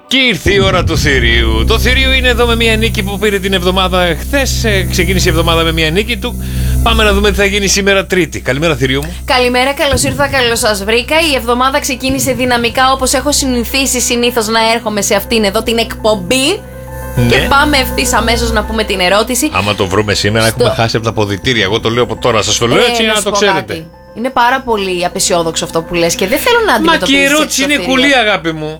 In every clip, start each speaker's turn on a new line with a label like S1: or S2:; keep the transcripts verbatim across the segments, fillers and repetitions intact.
S1: Και ήρθε η ώρα του θηρίου. Το θηρίο είναι εδώ με μια νίκη που πήρε την εβδομάδα χθες. Ξεκίνησε η εβδομάδα με μια νίκη του. Πάμε να δούμε τι θα γίνει σήμερα Τρίτη. Καλημέρα, θηρίο μου.
S2: Καλημέρα, καλώς ήρθα, καλώς σας βρήκα. Η εβδομάδα ξεκίνησε δυναμικά όπως έχω συνηθίσει συνήθως να έρχομαι σε αυτήν εδώ την εκπομπή. Ναι. Και πάμε ευθύς αμέσως να πούμε την ερώτηση.
S1: Άμα το βρούμε σήμερα, στο... έχουμε χάσει από τα αποδυτήρια. Εγώ το λέω από τώρα. Σας το λέω έτσι για να το ξέρετε.
S2: Κάτι. Είναι πάρα πολύ απεσιόδοξο αυτό που λες και δεν θέλω να αντιμετωπίσεις.
S1: Μα και η ερώτηση είναι κουλή, αγάπη μου.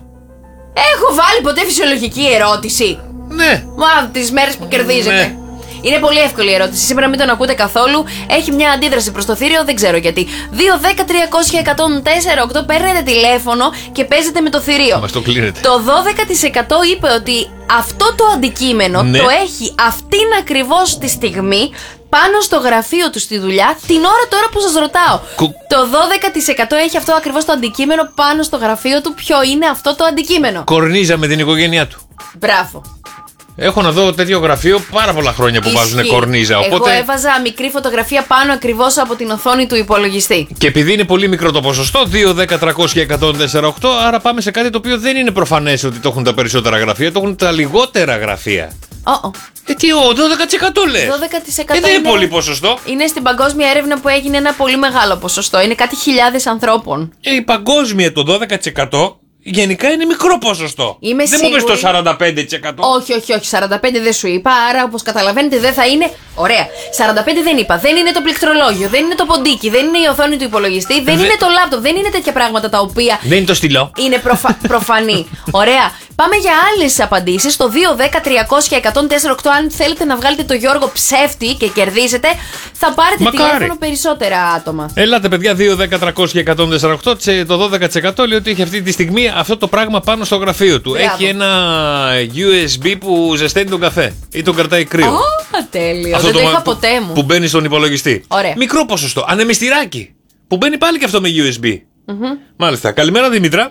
S2: Έχω βάλει ποτέ φυσιολογική ερώτηση?
S1: Ναι.
S2: Μα τις μέρες που κερδίζετε. Ναι. Είναι πολύ εύκολη η ερώτηση. Σήμερα μην τον ακούτε καθόλου. Έχει μια αντίδραση προς το θήριο, δεν ξέρω γιατί. δύο δέκα τριακόσια εκατόν τέσσερα οκτώ παίρνετε τηλέφωνο και παίζετε με το θηρίο.
S1: Μας το κλείνετε.
S2: Το δώδεκα τοις εκατό είπε ότι αυτό το αντικείμενο ναι. το έχει αυτήν ακριβώς τη στιγμή πάνω στο γραφείο του στη δουλειά, την ώρα τώρα που σας ρωτάω. Κου... Το δώδεκα τοις εκατό έχει αυτό ακριβώς το αντικείμενο πάνω στο γραφείο του. Ποιο είναι αυτό το αντικείμενο?
S1: Κορνίζα με την οικογένειά του.
S2: Μπράβο.
S1: Έχω να δω τέτοιο γραφείο πάρα πολλά χρόνια που βάζουν κορνίζα. Οπότε...
S2: Εγώ έβαζα μικρή φωτογραφία πάνω ακριβώς από την οθόνη του υπολογιστή.
S1: Και επειδή είναι πολύ μικρό το ποσοστό, δύο δέκα τριακόσια εκατόν τέσσερα οκτώ, άρα πάμε σε κάτι το οποίο δεν είναι προφανές ότι το έχουν τα περισσότερα γραφεία, το έχουν τα λιγότερα γραφεία.
S2: Oh, oh.
S1: Ε, τι, ο δώδεκα τοις εκατό λέει.
S2: δώδεκα τοις εκατό
S1: ε, δεν είναι,
S2: είναι
S1: πολύ ποσοστό.
S2: Είναι στην παγκόσμια έρευνα που έγινε ένα πολύ μεγάλο ποσοστό. Είναι κάτι χιλιάδες ανθρώπων.
S1: Ε, η παγκόσμια το δώδεκα τοις εκατό γενικά είναι μικρό ποσοστό.
S2: Είμαι
S1: δεν
S2: σίγουρη...
S1: μου πες το σαράντα πέντε τοις εκατό.
S2: Όχι, όχι, όχι. σαράντα πέντε δεν σου είπα. Άρα, όπως καταλαβαίνετε, δεν θα είναι. Ωραία. σαράντα πέντε δεν είπα. Δεν είναι το πληκτρολόγιο, δεν είναι το ποντίκι, δεν είναι η οθόνη του υπολογιστή, δεν
S1: Δε...
S2: είναι το λάπτοπ, δεν είναι τέτοια πράγματα τα οποία.
S1: Δεν είναι το στυλό.
S2: Είναι προφα... προφανή. Ωραία. Πάμε για άλλες απαντήσεις. Στο δύο δέκα τριακόσια εκατόν τέσσερα οκτώ, αν θέλετε να βγάλετε το Γιώργο ψεύτη και κερδίσετε, θα πάρετε
S1: Μακάρι.
S2: τηλέφωνο περισσότερα άτομα.
S1: Ελάτε, παιδιά, δύο δέκα τριακόσια εκατόν τέσσερα οκτώ. Το δώδεκα τοις εκατό λέει ότι έχει αυτή τη στιγμή αυτό το πράγμα πάνω στο γραφείο του.
S2: Μπράβο.
S1: Έχει ένα γιου ες μπι που ζεσταίνει τον καφέ ή τον κρατάει κρύο.
S2: Oh, τέλειο.
S1: Αυτό
S2: δεν
S1: το
S2: το είχα ποτέ μου.
S1: Που μπαίνει στον υπολογιστή.
S2: Ωραία.
S1: Μικρό ποσοστό. Ανεμιστηράκι. Που μπαίνει πάλι και αυτό με γιου ες μπι.
S2: Mm-hmm.
S1: Μάλιστα. Καλημέρα, Δήμητρα.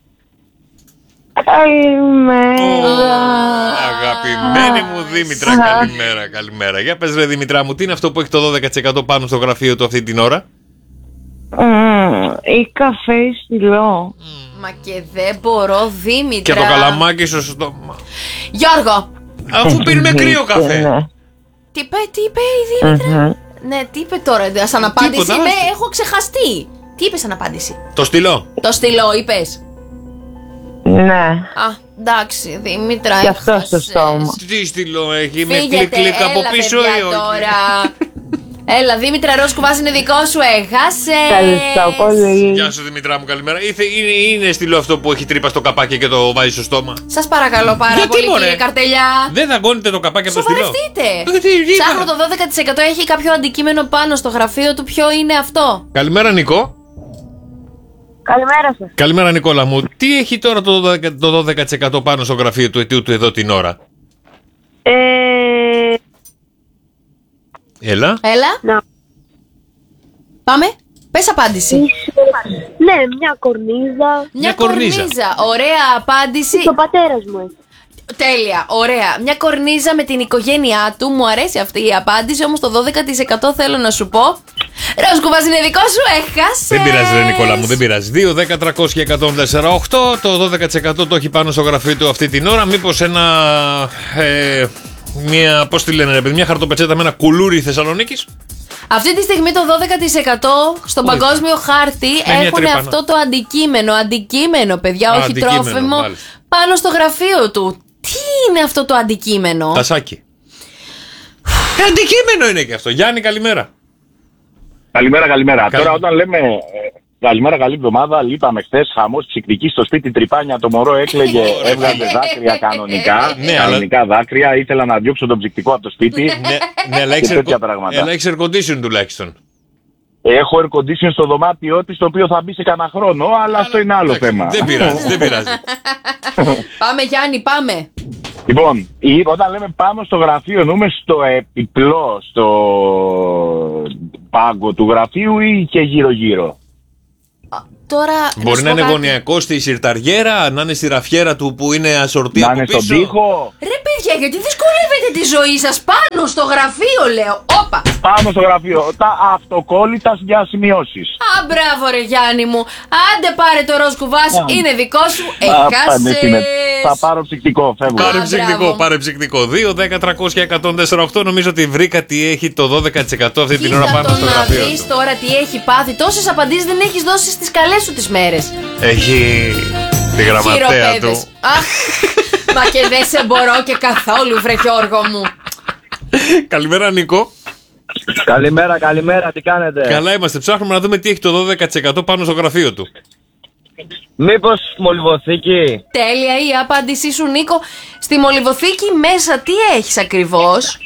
S3: Καλημέρα.
S1: Oh, αγαπημένη μου Δήμητρα, καλημέρα, καλημέρα. Για πες ρε Δήμητρά μου, τι είναι αυτό που έχει το δώδεκα τοις εκατό πάνω στο γραφείο του αυτή την ώρα?
S3: Mm, ή καφέ ή στυλό.
S2: Mm. Μα και δεν μπορώ, Δήμητρα.
S1: Και το καλαμάκι στο στόμα.
S2: Γιώργο!
S1: Αφού πίνουμε κρύο καφέ.
S2: Τι είπε, τι είπε η Δήμητρα? Mm-hmm. Ναι, τι είπε τώρα, σαν απάντηση? Ναι, έχω ξεχαστεί. Τι είπε σαν απάντηση?
S1: Το στυλό.
S2: Το στυλό είπες?
S3: Ναι.
S2: Α, εντάξει, Δήμητρα,
S3: και αυτό στο στόμα.
S1: Τι στυλό έχει? Με
S2: Φύγετε,
S1: κλικ-κλικ από πίσω ή όχι?
S2: Τώρα. Έλα, Δήμητρα, ροζ κουβάς είναι δικό σου, έχασε.
S3: Ευχαριστώ πολύ.
S1: Γεια σου, Δημητρά μου, καλημέρα. Ήθε, είναι, είναι στυλό αυτό που έχει τρύπα στο καπάκι και το βάζει στο στόμα?
S2: Σας παρακαλώ πάρα
S1: γιατί,
S2: πολύ,
S1: μωρέ?
S2: Κύριε Καρτελιά.
S1: Δεν δαγκώνετε το καπάκι από το στυλό?
S2: Σοβαρευτείτε. Ψάχνω το δώδεκα τοις εκατό, έχει κάποιο αντικείμενο πάνω στο γραφείο του. Ποιο είναι αυτό?
S1: Καλημέρα, Νικό.
S3: Καλημέρα σας.
S1: Καλημέρα, Νικόλα μου. Τι έχει τώρα το δώδεκα, το δώδεκα τοις εκατό πάνω στο γραφείο του αιτίου του εδώ την ώρα?
S3: Ε...
S1: Έλα.
S2: Έλα.
S3: Να.
S2: Πάμε. Πες απάντηση.
S3: Ναι, μια κορνίζα.
S2: Μια,
S1: μια κορνίζα.
S2: κορνίζα. Ωραία απάντηση.
S3: Το πατέρας μου έχει.
S2: Τέλεια, ωραία. Μια κορνίζα με την οικογένειά του. Μου αρέσει αυτή η απάντηση. Όμως το δώδεκα τοις εκατό θέλω να σου πω. Ροζ κουβάς είναι δικό σου, έχασες.
S1: Δεν πειράζει, ρε Νικόλα μου, δεν πειράζει. δύο δέκα τριακόσια εκατόν τέσσερα οκτώ. Το δώδεκα τοις εκατό το έχει πάνω στο γραφείο του αυτή την ώρα. Μήπως ένα. Ε, μια. Πώς τη λένε, ρε παιδί, μια χαρτοπετσέτα με ένα κουλούρι Θεσσαλονίκης?
S2: Αυτή τη στιγμή το δώδεκα τοις εκατό στον
S1: Ούτε.
S2: παγκόσμιο χάρτη έχουν αυτό το αντικείμενο. Αντικείμενο, παιδιά,
S1: Α,
S2: όχι
S1: αντικείμενο,
S2: τρόφιμο.
S1: μάλιστα.
S2: Πάνω στο γραφείο του. Τι είναι αυτό το αντικείμενο?
S1: Τασάκι. ε, αντικείμενο είναι και αυτό. Γιάννη, καλημέρα.
S4: Καλημέρα, καλημέρα.
S1: Καλη...
S4: Τώρα όταν λέμε ε, καλημέρα, καλή εβδομάδα, λείπαμε χθες, χαμός ψυκτική στο σπίτι, τρυπάνια, το μωρό έκλαιγε, έβγαζε δάκρυα κανονικά,
S1: ναι,
S4: κανονικά
S1: αλλά...
S4: δάκρυα, ήθελα να διώξω τον ψυκτικό από το σπίτι
S1: ναι, ναι, αλλά
S4: και τέτοια πράγματα.
S1: Αλλά έχεις air condition τουλάχιστον.
S4: Έχω air condition στο δωμάτιό της, το οποίο θα μπει σε κανένα χρόνο, αλλά, αλλά αυτό είναι άλλο εντάξει, θέμα.
S1: Δεν πειράζει, δεν πειράζει.
S2: Πάμε Γιάννη, πάμε.
S4: Λοιπόν, όταν λέμε πάνω στο γραφείο, εννοούμε στο επιπλό, στο πάγκο του γραφείου ή και γύρω-γύρω?
S2: Τώρα,
S1: μπορεί να, να είναι γωνιακό στη σιρταριέρα, να είναι στη ραφιέρα του που είναι ασορτή
S4: να
S1: από
S4: είναι
S1: πίσω.
S4: Στον τοίχο.
S2: Ρε παιδιά, γιατί δυσκολεύετε τη ζωή σας? Πάνω στο γραφείο λέω. Όπα.
S4: Πάνω στο γραφείο. Τα αυτοκόλλητα για σημειώσεις.
S2: Α, μπράβο ρε Γιάννη μου. Άντε πάρε το ροζ κουβάς, είναι δικό σου. Έχασες.
S4: Θα πάρω ψυκτικό, φεύγω.
S1: Πάρε
S2: Α,
S1: ψυκτικό,
S2: μπράβο.
S1: πάρε ψυκτικό. δύο, δέκα, τριακόσια, εκατόν τέσσερα οκτώ. Νομίζω ότι βρήκα τι έχει το δώδεκα τοις εκατό αυτή την ώρα
S2: Κοίτα
S1: πάνω
S2: το
S1: στο
S2: να
S1: γραφείο
S2: δεις
S1: του.
S2: τώρα τι έχει πάθει. Τόσες απαντήσεις δεν έχεις δώσει στις καλές σου τις μέρες.
S1: Έχει τη γραμματέα
S2: Χειροπέδες.
S1: του.
S2: Αχ, μα και δεν σε μπορώ και καθόλου, βρε Γιώργο μου.
S1: Καλημέρα, Νίκο.
S5: Καλημέρα, καλημέρα, τι κάνετε?
S1: Καλά είμαστε. Ψάχνουμε να δούμε τι έχει το δώδεκα τοις εκατό πάνω στο γραφείο του.
S5: Μήπως μολυβοθήκη?
S2: Τέλεια η απάντησή σου, Νίκο. Στη μολυβοθήκη μέσα τι έχεις ακριβώς?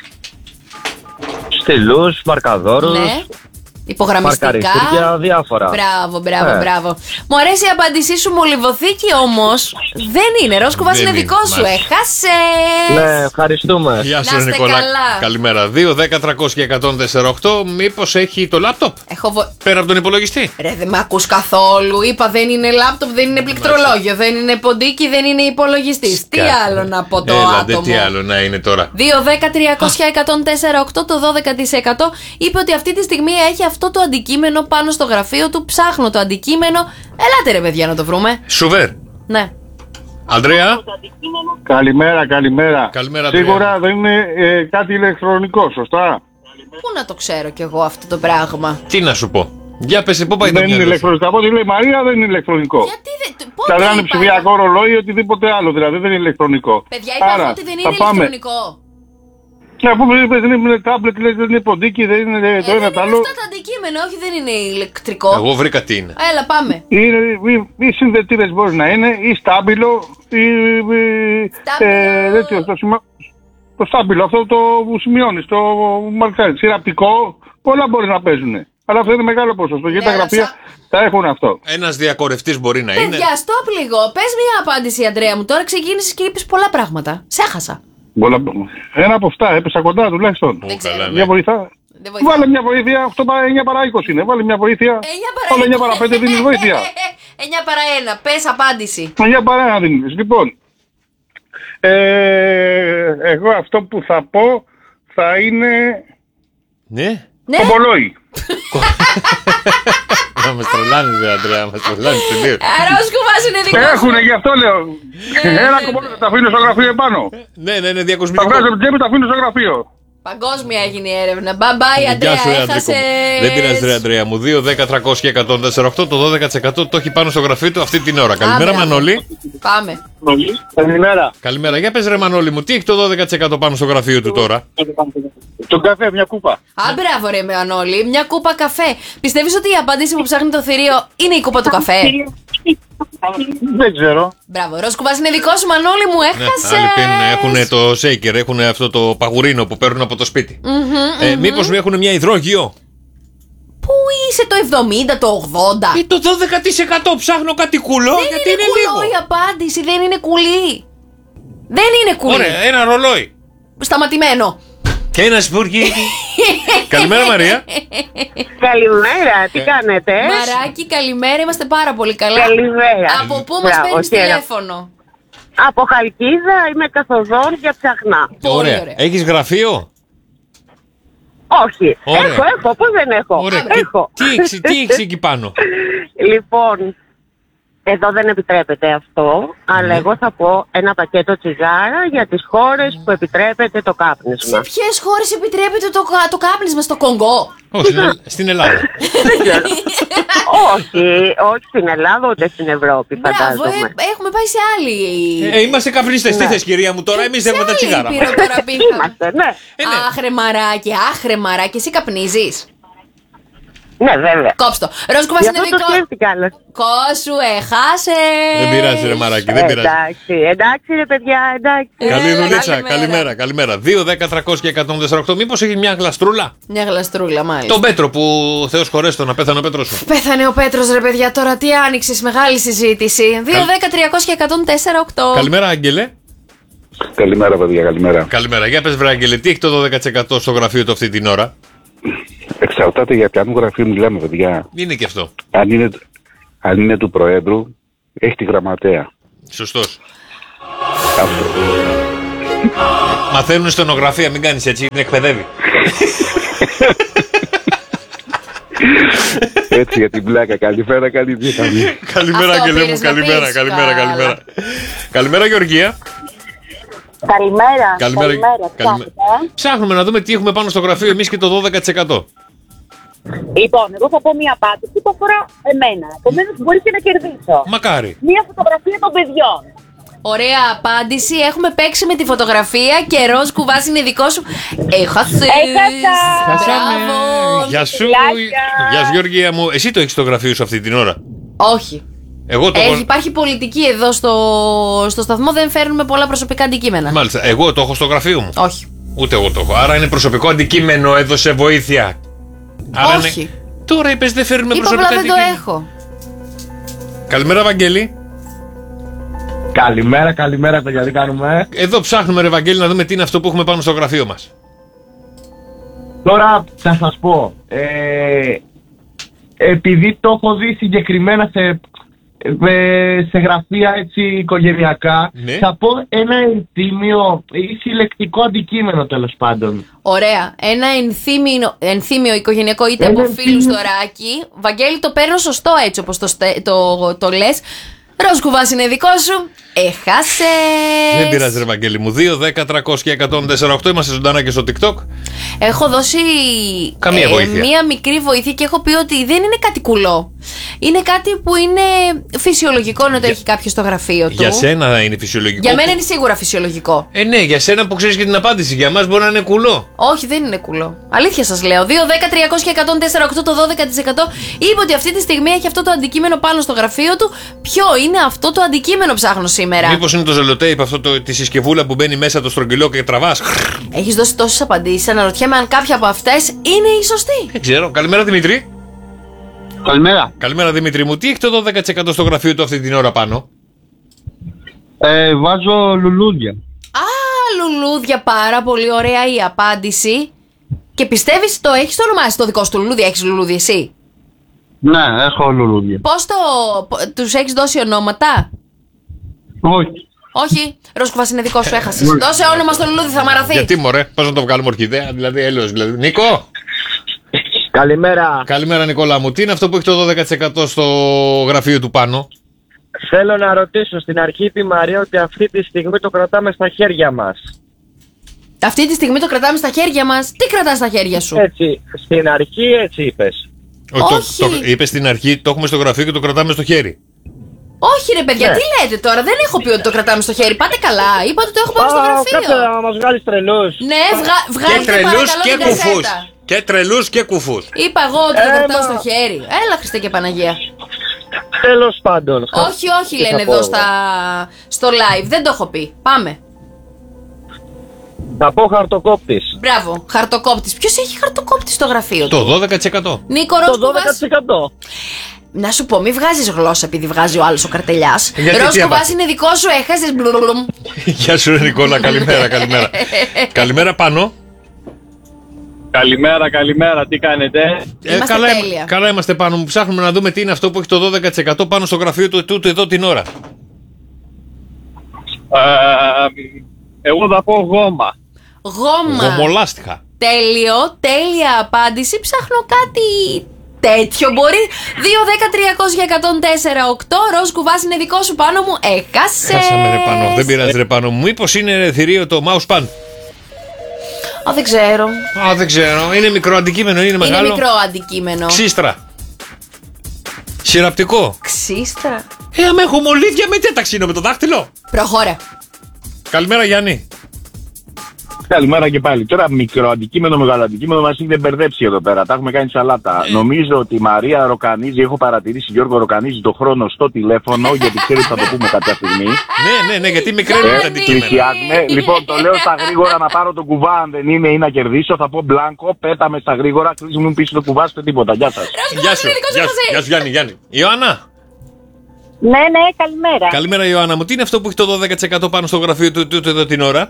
S5: Στυλούς, μαρκαδόρους,
S2: Ναι. Υπογραμμιστικά.
S5: μαρκαριστήρια, διάφορα.
S2: Μπράβο, μπράβο,
S5: Ε.
S2: μπράβο. Μου αρέσει η απάντησή σου, μολυβοθήκη όμως δεν είναι. Ρόσκοβας
S1: Δεν
S2: είναι
S1: είναι,
S2: δικό σου.
S1: μάλιστα.
S2: Έχασες.
S5: Ναι, ευχαριστούμε.
S1: Γεια σου,
S2: Να είστε
S1: Νικόλα.
S2: καλά.
S1: Καλημέρα. δύο, δέκα, τριακόσια, εκατόν τέσσερα οκτώ. Μήπως έχει το λάπτοπ
S2: Έχω βο...
S1: πέρα από τον υπολογιστή.
S2: Ρε, δεν με ακούς καθόλου. Είπα δεν είναι λάπτοπ, δεν είναι πληκτρολόγιο, δεν είναι ποντίκι, δεν είναι υπολογιστής. Τι άλλο να πω το
S1: Έλαντε,
S2: άτομο.
S1: τι άλλο να είναι τώρα.
S2: δύο, δέκα, τριακόσια, εκατόν τέσσερα οκτώ, το δώδεκα τοις εκατό είπε ότι αυτή τη στιγμή έχει αυτό το αντικείμενο πάνω στο γραφείο του. Ψάχνω το αντικείμενο. Ελάτε ρε παιδιά να το βρούμε.
S1: Σουβέρ.
S2: Ναι.
S1: Αντρέα.
S6: Καλημέρα, καλημέρα.
S1: Καλημέρα,
S6: Σίγουρα
S1: Αντρέα.
S6: δεν είναι ε, κάτι ηλεκτρονικό, σωστά.
S2: Πού να το ξέρω κι εγώ αυτό το πράγμα.
S1: Τι να σου πω. Για πες, πού πάει το
S6: Δεν είναι
S1: μυαλό σου.
S6: ηλεκτρονικό. Από ό,τι λέει η Μαρία δεν είναι ηλεκτρονικό.
S2: Γιατί δεν. Πότε
S6: Θα είναι
S2: είπα
S6: ψηφιακό
S2: εγώ?
S6: ρολόι ή οτιδήποτε άλλο, δηλαδή δεν είναι ηλεκτρονικό.
S2: Παιδιά, είπα
S6: Άρα,
S2: ότι δεν
S6: θα
S2: είναι
S6: πάμε.
S2: ηλεκτρονικό.
S6: Και αφού μου είπες, δεν είναι τάμπλετ, λες, δεν είναι ποντίκι, δεν είναι
S2: Ε,
S6: το
S2: δεν
S6: ένα
S2: είναι
S6: το άλλο.
S2: αυτό το αντικείμενο, όχι δεν είναι ηλεκτρικό.
S1: Εγώ βρήκα τι είναι.
S2: Έλα πάμε.
S6: Είναι, ή, ή συνδετήρες μπορεί να είναι, ή στάμπιλο, ή. ή
S2: Στάμπιλο.
S6: τέτοιο, το, σημα... το στάμπιλο, αυτό το που σημειώνει, το μαρκάρι, σειραπτικό, πολλά μπορεί να παίζουν. Αλλά αυτό είναι μεγάλο ποσοστό, γιατί
S2: Ναι,
S6: τα γραφεία
S2: αλλά
S6: τα έχουν αυτό.
S1: Ένας διακορευτής μπορεί να είναι.
S2: Παιδιά, στόπ λίγο. Πες μια απάντηση, Αντρέα μου. Τώρα ξεκίνησες και είπες πολλά πράγματα. Σε έχασα.
S6: Πολλά... Ένα από αυτά, έπεσα κοντά τουλάχιστον.
S2: Δεν ξέρω.
S1: καλά, ναι.
S6: Μια βοηθά.
S2: Δεν βοηθάει.
S6: Βάλε μια βοήθεια, οκτώ παρά εννιά παρά είκοσι είναι. Βάλε μια βοήθεια.
S2: εννιά παρά
S6: Βάλε εννιά παρά πέντε δίνεις βοήθεια.
S2: εννιά παρά ένα. Πες απάντηση.
S6: εννιά παρά ένα δίνεις. Λοιπόν, ε, εγώ αυτό που θα πω θα είναι
S1: Ναι.
S2: Ναι.
S6: κομπολόι.
S1: Να μας τρελάνεις, ρε Αντρέα, μας τρελάνεις τελείως.
S2: Ρόσκοβας είναι δικό σου.
S6: Έχουνε, γι' αυτό λέω.
S2: Ναι,
S6: Ένα
S2: ναι,
S6: κομπολόι
S2: ναι.
S6: τα αφήνω στο γραφείο επάνω.
S1: Ναι, ναι, ναι,
S6: Τα
S1: διακοσμητικό.
S6: βγάζω από την τσέπη, τα αφήνω στο γραφείο.
S2: Παγκόσμια έγινε η έρευνα. Bye bye,
S1: Γεια
S2: Αντρέα.
S1: σου, ρε Αντρικό
S2: Έχασες.
S1: μου. Δεν πειράζει, ρε Αντρέα μου. δύο, δέκα, τριακόσια, εκατόν τέσσερα οκτώ. Το δώδεκα τοις εκατό το έχει πάνω στο γραφείο του αυτή την ώρα. Καλημέρα,
S2: μπράβο.
S1: Μανώλη.
S2: Πάμε.
S6: Καλημέρα.
S1: Καλημέρα. Για πες, ρε Μανώλη μου, τι έχει το δώδεκα τοις εκατό πάνω στο γραφείο του τώρα.
S6: Τον καφέ, μια κούπα.
S2: Α, μπράβο, ρε Μανώλη. Μια κούπα καφέ. Πιστεύεις ότι η απάντηση που ψάχνει το θηρίο είναι η κούπα του καφέ?
S6: Δεν ξέρω.
S2: Μπράβο. Ρόσκοβας είναι δικό σου, Μανώλη μου.
S1: Ναι,
S2: Έχασες.
S1: άλλοι πίνουν, έχουν το shaker, έχουν αυτό το παγουρίνο που παίρνουν από το σπίτι. Ε, μήπως έχουν μια υδρόγειο.
S2: Πού είσαι το εβδομήντα, το ογδόντα?
S1: Ή το δώδεκα τοις εκατό ψάχνω κάτι κουλό,
S2: Δεν
S1: γιατί
S2: είναι
S1: είναι
S2: κουλό
S1: λίγο.
S2: η απάντηση, δεν είναι κουλή. Δεν είναι κουλή.
S1: Ωραία, ένα ρολόι.
S2: Σταματημένο.
S1: Και ένα σπουργίτι. Καλημέρα, Μαρία.
S3: Καλημέρα, τι κάνετε?
S2: Μαράκι, καλημέρα, είμαστε πάρα πολύ καλά.
S3: Καλημέρα.
S2: Από πού μας
S3: Μπράβο,
S2: παίρνεις
S3: χαίρομαι.
S2: τηλέφωνο?
S3: Από Χαλκίδα, είμαι καθοδόν για ψαχνά.
S2: Πολύ
S1: Ωραία.
S2: ωραία.
S1: Έχεις γραφείο.
S3: Όχι,
S1: Ωραία.
S3: έχω, έχω, πώς δεν έχω.
S1: Ωραία. Και
S3: Έχω.
S1: Τι έχεις, τι έχεις εκεί πάνω.
S3: Λοιπόν, εδώ δεν επιτρέπεται αυτό, αλλά
S1: Ναι.
S3: εγώ θα πω ένα πακέτο τσιγάρα για τις χώρες που επιτρέπεται το
S2: Σε
S3: κάπνισμα.
S2: ποιες χώρες επιτρέπεται το, κα- το κάπνισμα? Στο Κονγκό?
S1: Όχι, στην Ε- στην Ελλάδα.
S3: όχι, όχι στην Ελλάδα, ούτε στην Ευρώπη,
S2: Μπράβο,
S3: φαντάζομαι.
S2: ε, έχουμε πάει σε άλλη.
S1: Ε, είμαστε καπνιστές. Τι θες, κυρία μου, τώρα εμείς
S2: σε
S1: έχουμε τα
S2: άλλη
S1: τσιγάρα.
S2: ήπειρο τώρα πήγαμε.
S3: Είμαστε, ναι.
S1: Ε, ναι.
S2: Άχρε μαράκι, άχρε μαράκι, εσύ καπνίζεις?
S3: Ναι, βέβαια.
S2: Κόψτο. Ρόσκοβας
S3: Γι'
S2: είναι
S3: αυτό το
S2: δικό
S3: σκέφτηκα, αλλά.
S2: σου, έχασες.
S1: Δεν πειράζει, ρε Μαράκι, δεν πειράζει.
S3: Εντάξει, εντάξει ρε παιδιά, εντάξει.
S1: Καλή
S2: Έλα,
S1: δουλίτσα,
S2: καλημέρα.
S1: καλημέρα, καλημέρα. δύο, δέκα, τριακόσια, εκατόν τέσσερα οκτώ. Μήπως έχει μια γλαστρούλα.
S2: Μια γλαστρούλα, μάλιστα.
S1: Τον Πέτρο που Θεός χωρέστο να πέθανε ο Πέτρος σου.
S2: Πέθανε ο Πέτρος, ρε παιδιά, τώρα τι άνοιξες, μεγάλη συζήτηση. δύο, δέκα, τριακόσια, εκατόν τέσσερα οκτώ.
S1: Καλημέρα, Άγγελε.
S6: Καλημέρα, παιδιά, καλημέρα.
S1: Καλημέρα. Για πες, βρε Άγγελε, τι έχει το δώδεκα τοις εκατό στο γραφείο του αυτή την ώρα.
S6: Εξαρτάται για ποιανού γραφείο μιλάμε, παιδιά.
S1: Είναι και αυτό.
S6: Αν είναι, αν είναι του Προέδρου, έχει τη γραμματέα.
S1: Σωστός.
S6: Αυτό.
S1: Μαθαίνουν στενογραφία, μην κάνεις έτσι, την εκπαιδεύει.
S6: Έτσι για την πλάκα. Καλημέρα, καλή δύναμη.
S1: Καλημέρα,
S2: Αυτό
S1: Άγγελε μου,
S2: πήρες να
S1: καλημέρα,
S2: πεις.
S1: καλημέρα,
S2: Καλά.
S1: καλημέρα. Καλημέρα, Γεωργία.
S3: Καλημέρα.
S1: Καλημέρα.
S3: Καλημέρα.
S1: Καλημέρα.
S3: Ψάχνετε, ε?
S1: Ψάχνουμε να δούμε τι έχουμε πάνω στο γραφείο εμείς και το δώδεκα τοις εκατό.
S3: Λοιπόν, εγώ θα πω μία απάντηση που αφορά εμένα. Επομένως μπορεί και να κερδίσω.
S1: Μακάρι.
S3: Μία φωτογραφία των παιδιών.
S2: Ωραία απάντηση. Έχουμε παίξει με τη φωτογραφία και ροζ κουβάς είναι δικό σου. Έχασες.
S3: Έχασα.
S2: Μπράβο.
S1: Γεια σου.
S3: Φιλάκια.
S1: Γεια σου, Γεωργία μου. Εσύ το έχεις στο γραφείο σου αυτή την ώρα.
S2: Όχι.
S1: Εγώ το
S2: Έχει,
S1: έχω.
S2: υπάρχει πολιτική εδώ στο, στο σταθμό, δεν φέρνουμε πολλά προσωπικά αντικείμενα.
S1: Μάλιστα. Εγώ το έχω στο γραφείο μου.
S2: Όχι.
S1: Ούτε εγώ το έχω. Άρα είναι προσωπικό αντικείμενο, έδωσε βοήθεια. Άρα
S2: Όχι.
S1: Είναι... Τώρα είπες δεν φέρνουμε
S2: Είπα
S1: προσωπικά
S2: απλά δεν το
S1: αντικείμενα.
S2: έχω.
S1: Καλημέρα, Βαγγέλη.
S5: Καλημέρα, καλημέρα, παιδιά, τι κάνουμε.
S1: Εδώ ψάχνουμε, ρε Βαγγέλη, να δούμε τι είναι αυτό που έχουμε πάνω στο γραφείο μας.
S5: Τώρα θα σας πω, ε, επειδή το έχω δει συγκεκριμένα σε, ε, σε γραφεία έτσι οικογενειακά,
S1: Ναι.
S5: θα πω ένα ενθύμιο ή συλλεκτικό αντικείμενο τέλος πάντων.
S2: Ωραία. Ένα ενθύμιο, ενθύμιο οικογενειακό είτε
S5: Ένα
S2: από φίλου
S5: ενθύμιο.
S2: στοράκι. Βαγγέλη, το παίρνω σωστό έτσι όπως το, στε- το, το λες. Ροζ κουβάς είναι δικό σου. Έχασες.
S1: Δεν πειράζει, ρε Βαγγέλη μου. δύο, δέκα, τριακόσια, εκατόν τέσσερα οκτώ. Είμαστε ζωντανά και στο TikTok.
S2: Έχω δώσει
S1: Καμία βοήθεια.
S2: μία μικρή βοήθεια και έχω πει ότι δεν είναι κάτι κουλό. Είναι κάτι που είναι φυσιολογικό να το έχει κάποιο στο γραφείο του.
S1: Για σένα είναι φυσιολογικό.
S2: Για μένα είναι σίγουρα φυσιολογικό.
S1: Ε, ναι, για σένα που ξέρεις και την απάντηση. Για μας μπορεί να είναι κουλό.
S2: Όχι, δεν είναι κουλό. Αλήθεια σας λέω. δύο, δέκα, τριακόσια, εκατόν τέσσερα οκτώ, το δώδεκα τοις εκατό είπε ότι αυτή τη στιγμή έχει αυτό το αντικείμενο πάνω στο γραφείο του. Ποιο είναι αυτό το αντικείμενο, ψάχνω σήμερα.
S1: Μήπως είναι το ζελοτέιπ, αυτό το, τη συσκευούλα που μπαίνει μέσα το στρογγυλό και τραβάς.
S2: Έχεις δώσει τόσες απαντήσεις. Αναρωτιέμαι αν κάποια από αυτές είναι η σωστή.
S1: Δεν ξέρω. Καλημέρα, Δημήτρη.
S6: Καλημέρα.
S1: Καλημέρα, Δημήτρη μου. Τι έχει το δώδεκα τοις εκατό στο γραφείο του αυτή την ώρα πάνω?
S6: Ε, βάζω λουλούδια.
S2: Α, λουλούδια, πάρα πολύ ωραία η απάντηση. Και πιστεύεις το έχεις το ονομάσει το δικό σου το λουλούδι, έχεις λουλούδι εσύ?
S6: Ναι, έχω λουλούδια.
S2: Πώς το. π- τους έχεις δώσει ονόματα?
S6: Όχι.
S2: Όχι, Ροζ κουβάς είναι δικό σου, έχασες. Δώσε όνομα στο λουλούδι, θα μαραθεί.
S1: Γιατί μωρέ, πώς να το βγάλουμε ορχιδέα, δηλαδή έλεος δηλαδή. Νίκο!
S5: Καλημέρα.
S1: Καλημέρα, Νικόλα μου. Τι είναι αυτό που έχει το δώδεκα τοις εκατό στο γραφείο του πάνω?
S5: Θέλω να ρωτήσω στην αρχή τη Μαρία ότι αυτή τη στιγμή το κρατάμε στα χέρια μας.
S2: Αυτή τη στιγμή το κρατάμε στα χέρια μας. Τι κρατάς στα χέρια σου?
S5: Έτσι, στην αρχή έτσι είπες.
S1: Όχι,
S2: Όχι.
S1: Το, το, είπε στην αρχή, το έχουμε στο γραφείο και το κρατάμε στο χέρι.
S2: Όχι ρε παιδιά,
S5: Ναι.
S2: τι λέτε τώρα, δεν έχω πει ότι το κρατάμε στο χέρι. Πάτε καλά, είπα ότι το έχω πάνω στο
S5: κάτσε
S2: γραφείο.
S5: να μας βγάλεις τρελούς.
S2: Ναι, βγα,
S1: Και
S2: βγάλτε
S1: τρελούς
S2: παρακαλώ
S1: και
S2: την
S1: κουφούς.
S2: κασέτα.
S1: Και τρελούς και κουφούς.
S2: Είπα εγώ ότι το
S5: Ε,
S2: κρατάω
S5: μα-
S2: στο χέρι. Έλα Χριστέ και Παναγία.
S5: Τέλος πάντων.
S2: Όχι, όχι
S5: Τι
S2: λένε
S5: θα πω
S2: εδώ
S5: εγώ.
S2: στα, στο live, δεν το έχω πει. Πάμε.
S5: Θα πω χαρτοκόπτης.
S2: Μπράβο, χαρτοκόπτης. Ποιος έχει χαρτοκόπτη στο γραφείο του?
S1: Το δώδεκα τοις εκατό.
S2: Νίκο
S5: Το
S2: Ροζ
S5: δώδεκα
S2: κουβάς.
S5: τοις εκατό.
S2: Να σου πω, μη βγάζεις γλώσσα επειδή βγάζει ο άλλος ο καρτελιάς.
S1: Γιατί,
S2: Ροζ
S1: τι
S2: κουβάς
S1: έπαθε?
S2: είναι δικό σου, έχασες μπλουλουλουμ.
S1: Γεια σου, ρε Νικόλα, καλημέρα, καλημέρα. Καλημέρα πάνω.
S7: Καλημέρα, καλημέρα, τι κάνετε?
S2: Είμαστε
S1: καλά, είμαι-
S2: τέλεια.
S1: καλά είμαστε πάνω μου. Ψάχνουμε να δούμε τι είναι αυτό που έχει το δώδεκα τοις εκατό πάνω στο γραφείο του τούτου εδώ την ώρα.
S7: Ε, εγώ θα πω γόμα.
S2: Γόμα.
S1: Γομολάστιχα.
S2: Τέλειο, τέλεια απάντηση. Ψάχνω κάτι τέτοιο. Μπορεί. δύο, δέκα, τριακόσια, εκατόν τέσσερα οκτώ. Ροζ κουβάς είναι δικό σου πάνω μου. Έχασες.
S1: Χάσαμε ρε πάνω. Δεν πειράζει ρε πάνω μου. Μήπως είναι θηρίο το mouse pad?
S2: Α, δεν ξέρω.
S1: Α, δεν ξέρω. Είναι μικρό αντικείμενο, είναι
S2: Είναι
S1: μεγάλο.
S2: μικρό αντικείμενο.
S1: Ξύστρα. Σειραπτικό.
S2: Ξύστρα.
S1: Ε, άμα έχω μολύβια, με τι τα ξύνω με το δάχτυλο.
S2: Προχώρα.
S1: Καλημέρα, Γιάννη.
S4: Καλημέρα και πάλι. Τώρα μικρό αντικείμενο, μεγάλο αντικείμενο μας έχει μπερδέψει εδώ πέρα. Τα έχουμε κάνει σαλάτα. Νομίζω ότι η Μαρία ροκανίζει, έχω παρατηρήσει Γιώργο ροκανίζει το χρόνο στο τηλέφωνο γιατί ξέρει ότι θα το πούμε κάποια στιγμή.
S1: Ναι, ναι, ναι, γιατί μικραίνει
S4: Ε,
S1: τα αντικείμενα.
S4: πλησιάζουμε. Λοιπόν, το λέω στα γρήγορα να πάρω το κουβά. Αν δεν είναι ή να κερδίσω, θα πω μπλάνκο. Πέταμε στα γρήγορα. Κλείσουμε πίσω το κουβά, στο τίποτα. Γεια σας.
S1: Γεια σου, γεια σου, γεια σου, Γιάννη, Γιάννη. Ιωάννα.
S3: Ναι, ναι, καλημέρα.
S1: Καλημέρα, Ιωάννα μου. Τι είναι αυτό που έχει το δώδεκα τοις εκατό πάνω στο γραφείο του τούτου εδώ την ώρα?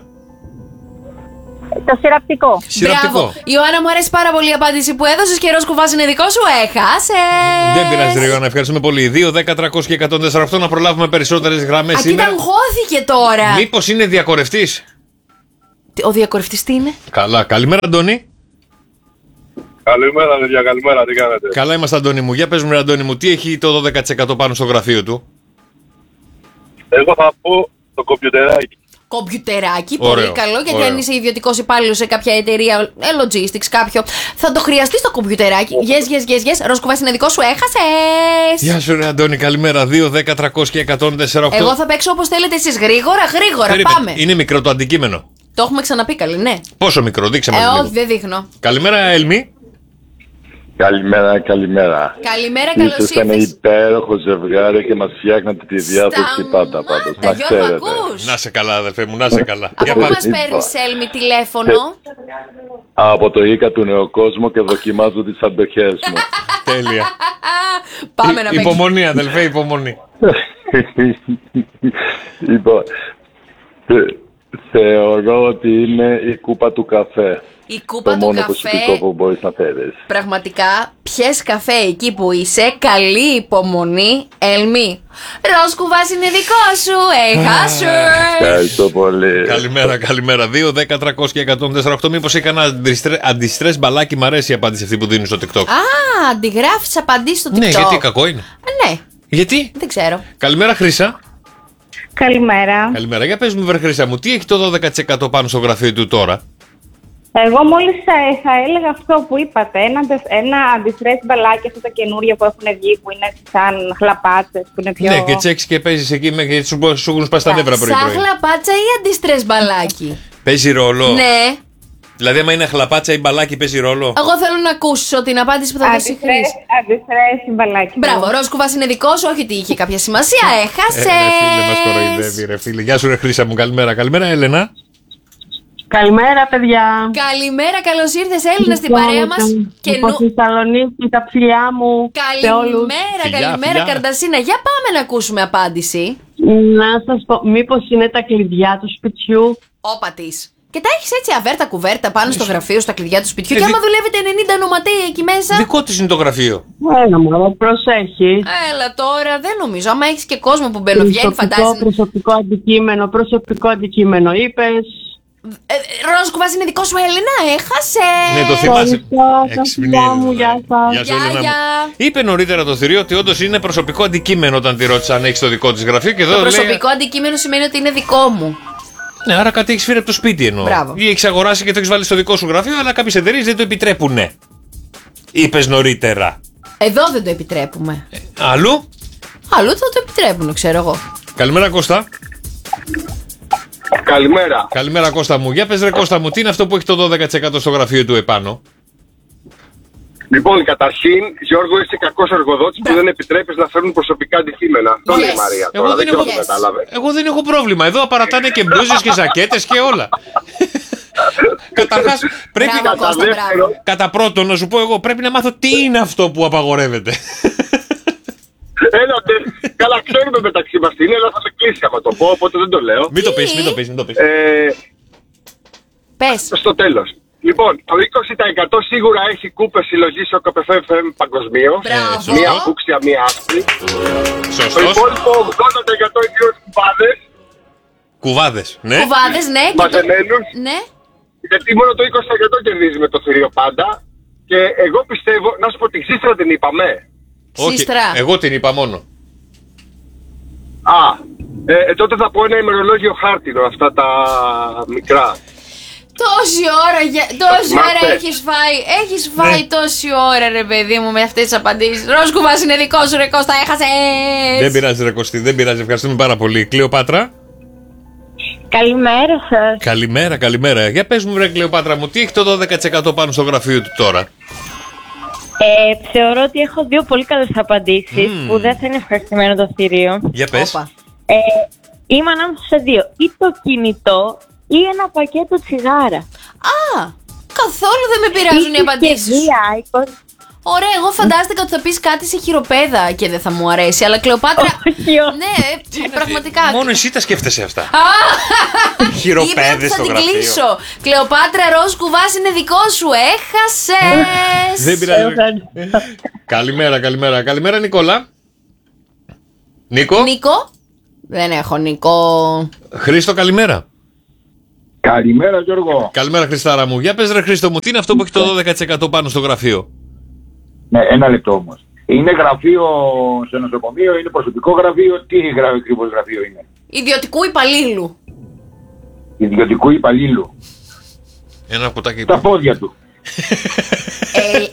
S3: Το σειραπτικό.
S1: Σειραπτικό.
S2: Μπράβο. Ιωάννα, μου αρέσει πάρα πολύ η απάντηση που έδωσες και Ροζ κουβάς είναι δικό σου. Έχασες.
S1: Δεν πειράζει, ρε Ιωάννα, ευχαριστούμε πολύ. δύο, δέκα, τριακόσια, εκατόν τέσσερα οκτώ να προλάβουμε περισσότερες γραμμές
S2: Α, κοίτα,
S1: σήμερα.
S2: αγχώθηκε τώρα.
S1: Μήπως είναι διακορευτής?
S2: Ο διακορευτής τι είναι?
S1: Καλά, καλημέρα, Αντώνη.
S7: Καλημέρα, παιδιά, καλημέρα, τι κάνετε?
S1: Καλά είμαστε, Αντώνη μου. Για πες μου, ρε Αντώνη μου, τι έχει το δώδεκα τοις εκατό πάνω στο γραφείο του?
S7: Εγώ θα πω Το κομπιουτεράκι.
S2: Κομπιουτεράκι,
S1: Ωραίο,
S2: πολύ καλό, γιατί
S1: ωραίο.
S2: αν είσαι ιδιωτικός υπάλληλος σε κάποια εταιρεία, ε, logistics, κάποιο, θα το χρειαστείς το κομπιουτεράκι. Yes, yes, yes, yes. Ροσκουβάς είναι δικό σου, έχασες.
S1: Γεια σου, ρε Αντώνη, καλημέρα. δύο, δέκα, τριακόσια, εκατόν τέσσερα, οκτώ.
S2: Εγώ θα παίξω όπως θέλετε εσείς. Γρήγορα, γρήγορα,
S1: Περίμενε.
S2: πάμε.
S1: Είναι μικρό το αντικείμενο.
S2: Το έχουμε ξαναπεί, καλή, ναι.
S1: Πόσο μικρό, δείξε μας
S2: Ε,
S1: λίγο.
S2: όχι, δεν δείχνω.
S1: Καλημέρα, Ελμή.
S8: Καλημέρα, καλημέρα.
S2: Καλημέρα, καλώς
S8: Ήσασταν ένα
S2: ήρθες.
S8: υπέροχο ζευγάρι και μας φτιάχνατε τη διάθεση πάντα πάντως. Να
S2: Γιώργο,
S8: ξέρετε.
S2: ακούς.
S1: Να σε καλά, αδερφέ μου, να σε καλά.
S2: Από
S1: Για
S2: πού
S1: πάμε.
S2: μας παίρνεις, Έλμη, τηλέφωνο?
S8: Από το Ίκα του Νεοκόσμου και δοκιμάζω τις αντοχές μου.
S1: Τέλεια.
S2: Πάμε να
S1: Υ-
S2: παίξουμε.
S1: Υπομονή, αδελφέ, υπομονή.
S8: Λοιπόν, θε- θεωρώ ότι είναι η κούπα του καφέ.
S2: Η κούπα
S8: Το
S2: του
S8: μόνο
S2: καφέ.
S8: προσωπικό που μπορείς να φέρεις.
S2: Πραγματικά, πιες καφέ εκεί που είσαι. Καλή υπομονή, Έλμη. Ροσκουβάς είναι δικό σου, έχασες.
S8: Ευχαριστώ πολύ.
S1: Καλημέρα, καλημέρα. δύο, δέκα, τριακόσια, εκατόν τέσσερα, οκτώ. Μήπως έκανα αντιστρε- αντιστρες μπαλάκι, μ' αρέσει η απάντηση αυτή που δίνει στο TikTok.
S2: Α, αντιγράφεις απαντήσεις στο TikTok.
S1: Ναι, γιατί κακό είναι.
S2: Α, ναι,
S1: Γιατί.
S2: δεν ξέρω.
S1: Καλημέρα, Χρύσα.
S3: Καλημέρα.
S1: Καλημέρα. Για πες μου, βρε Χρύσα μου, τι έχει το δώδεκα τοις εκατό πάνω στο γραφείο του τώρα.
S3: Εγώ μόλις θα, θα έλεγα αυτό που είπατε. Ένα, αντε- ένα αντιστρες μπαλάκι, αυτά τα καινούργια που έχουν βγει, που είναι σαν χλαπάτσες, που είναι πιο...
S1: Ναι, και τσέξεις και παίζεις εκεί με και σου, σου έχουν σπάσει τα νεύρα πρωί
S2: Σαν
S1: πρωί.
S2: χλαπάτσα ή αντιστρες μπαλάκι?
S1: Παίζει ρόλο.
S2: Ναι,
S1: Δηλαδή, άμα είναι χλαπάτσα ή μπαλάκι, παίζει ρόλο.
S2: εγώ θέλω να ακούσω την απάντηση που θα δώσει η
S3: Αντιστρες,
S2: Χρύση.
S3: αντιστρες μπαλάκι.
S2: Μπράβο, Ροσκουβάς είναι δικό σου, όχι ότι είχε κάποια σημασία,
S1: Ε,
S2: έχασες.
S1: ρε φίλε, μας κοροϊδεύει, ρε φίλε. Γεια σου, ρε Χρύσα μου, καλημέρα. Καλημέρα, Έλενα.
S9: Καλημέρα, παιδιά.
S2: Καλημέρα, καλώς ήρθες, Έλληνα, στην παρέα μας. Και
S9: Από
S2: νου...
S9: Θεσσαλονίκη, τα φιλιά μου σε όλους.
S2: Καλημέρα,
S1: Φιλιά,
S2: καλημέρα,
S1: φιλιά.
S2: Καρντασίνα. Για πάμε να ακούσουμε απάντηση.
S9: Να σας πω, μήπως είναι τα κλειδιά του σπιτιού?
S2: Όπα της. Και τα έχεις έτσι αβέρτα κουβέρτα πάνω στο γραφείο, στα κλειδιά του σπιτιού.
S1: Ε,
S2: Και
S1: δι-
S2: άμα δουλεύετε ενενήντα ονοματέοι εκεί μέσα.
S1: Δικό της είναι το γραφείο.
S9: Έλα μωρό, προσέχεις.
S2: Έλα τώρα, δεν νομίζω. Άμα έχεις και κόσμο που μπαίνει, βγαίνει,
S9: Προσωπικό,
S2: φαντάζεσαι.
S9: προσωπικό αντικείμενο, προσωπικό αντικείμενο είπες.
S2: Ε, Ροσκουβάς είναι δικό σου, Έλενα, έχασε.
S1: Ναι, το θυμάσαι.
S9: Ευχαριστώ, τα φιλιά μου, γεια σας.
S1: Γεια σου,
S2: Γεια,
S1: Έλενα
S2: γεια.
S1: μου. Είπε νωρίτερα το θηρίο ότι όντως είναι προσωπικό αντικείμενο όταν τη ρώτησα αν έχει το δικό της γραφείο και εδώ
S2: Το
S1: λέει.
S2: προσωπικό αντικείμενο σημαίνει ότι είναι δικό μου.
S1: Ναι, άρα κάτι έχει φέρει από το σπίτι εννοώ.
S2: Μπράβο.
S1: Ή έχει αγοράσει και το έχει βάλει στο δικό σου γραφείο, αλλά κάποιες εταιρείες δεν το επιτρέπουνε. Είπε νωρίτερα.
S2: Εδώ δεν το επιτρέπουμε.
S1: Αλλού.
S2: Αλλού θα το επιτρέπουν, ξέρω εγώ.
S1: Καλημέρα, Κώστα.
S7: Καλημέρα.
S1: Καλημέρα, Κώστα μου. Για πες, ρε Κώστα μου, τι είναι αυτό που έχει το δώδεκα τοις εκατό στο γραφείο του επάνω.
S7: Λοιπόν, καταρχήν, Γιώργο, είσαι κακός εργοδότης που δεν επιτρέπεις να φέρουν προσωπικά αντικείμενα. Αυτό
S2: Yes.
S7: λέει η Μαρία.
S1: Εγώ
S7: Τώρα,
S1: δεν,
S7: δεν ξέρω
S1: έχω...
S7: αν το κατάλαβε.
S1: Εγώ δεν έχω πρόβλημα. Εδώ απαρατάνε και μπλούζες και ζακέτες και όλα. Καταρχάς, πρέπει
S2: Μπράβο,
S1: να...
S7: Κατά
S2: Κώστα,
S7: δεύτερον,
S2: μπράβο.
S1: Κατά πρώτον, να σου πω εγώ, πρέπει να μάθω τι είναι αυτό που απαγορεύεται.
S7: έλατε, καλά ξέρουμε μεταξύ μας τι είναι, αλλά θα με κλείσει άμα το πω, οπότε δεν το λέω.
S1: Μην το πεις, μην το πεις, μην το πεις.
S7: Ε,
S2: Πες.
S7: στο τέλος. Λοιπόν, το είκοσι τοις εκατό σίγουρα έχει κούπες συλλογής ο ΚΠΕΦ παγκοσμίως.
S2: Μπράβο.
S7: Μία φούξια, μία άσπρη. Το
S1: Σωστός.
S7: υπόλοιπο ογδόντα τοις εκατό είναι δύο κουβάδες
S1: Κουβάδες, ναι.
S2: Κουβάδες, ναι. και το-
S7: μαζεμένους.
S2: Ναι.
S7: Γιατί μόνο το είκοσι τοις εκατό κερδίζει με το θηρίο πάντα. Και εγώ πιστεύω, να σου πω την ξύστρα την είπαμε.
S1: Όχι,
S2: Σύστρα.
S1: εγώ την είπα μόνο.
S7: Α, ε, ε, τότε θα πω ένα ημερολόγιο χάρτινο, αυτά τα μικρά.
S2: Τόση ώρα, για- τόση
S7: Θυμάστε.
S2: ώρα έχεις φάει, έχεις φάει
S1: Ναι.
S2: τόση ώρα ρε παιδί μου με αυτές τις απαντήσεις. Ροσκουβάς είναι δικό σου ρε Κώστα, έχασες.
S1: Δεν πειράζει, ρε Κωστή, δεν πειράζει. Ευχαριστούμε πάρα πολύ. Κλεοπάτρα.
S3: Καλημέρα σας.
S1: Καλημέρα, καλημέρα. Για πες μου, ρε Κλεοπάτρα μου, τι έχει το δώδεκα τοις εκατό πάνω στο γραφείο του τώρα.
S3: Ε, θεωρώ ότι έχω δύο πολύ καλές απαντήσεις
S1: Μμμ.
S3: που δεν θα είναι ευχαριστημένο το θηρίο.
S1: Για πες.
S2: Όπα.
S3: Ε, είμαι ανάμεσα σε δύο. Ή το κινητό ή ένα πακέτο τσιγάρα.
S2: Α, καθόλου δεν με πειράζουν οι απαντήσεις σου.
S3: συσκευή Icon.
S2: Ωραία, εγώ φαντάστηκα ότι θα πεις κάτι σε χειροπέδα και δεν θα μου αρέσει, αλλά Κλεοπάτρα...
S3: Όχι, όχι.
S2: Ναι, ε, πραγματικά.
S1: Μόνο εσύ τα σκέφτεσαι αυτά.
S2: Α, Είπε
S1: Χειροπέδες
S2: ότι
S1: στο
S2: θα την
S1: γραφείο.
S2: κλείσω. Κλεοπάτρα, Ροσκουβάς είναι δικό σου, έχασες.
S1: Δεν πειράζει. Καλημέρα, καλημέρα. Καλημέρα, Νικόλα. Νίκο.
S2: Νίκο. Δεν έχω Νίκο.
S1: Χρήστο, καλημέρα.
S8: Καλημέρα Γιώργο.
S1: Καλημέρα, Χριστάρα μου. Για πες, ρε Χρήστο μου, τι είναι αυτό που έχει το δώδεκα τοις εκατό πάνω στο γραφείο.
S8: Ναι, ένα λεπτό όμως.
S4: Είναι γραφείο σε νοσοκομείο, είναι προσωπικό γραφείο, τι ακριβώς γραφείο είναι?
S2: Ιδιωτικού υπαλλήλου.
S4: Ιδιωτικού υπαλλήλου.
S1: Ένα κουτάκι.
S4: Τα πόδια του.
S2: Ε,